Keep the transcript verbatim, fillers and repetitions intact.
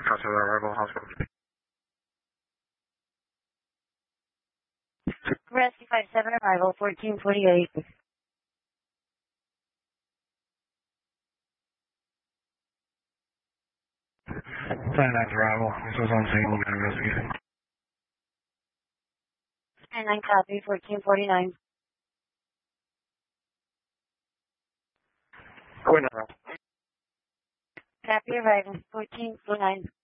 Copy the arrival hospital. Rescue five seven arrival fourteen forty-eight. nine nine arrival. This was on scene. We're going to investigate. nine nine copy fourteen forty-nine. Quinn arrival. Copy arrival fourteen forty-nine.